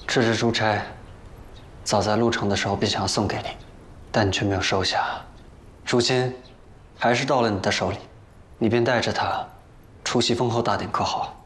这只珠钗，早在路程的时候便想要送给你，但你却没有收下。如今，还是到了你的手里，你便带着它，出席封后大典可好？